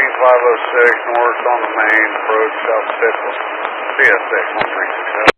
506 north on the main, approach South Central, CSX 136.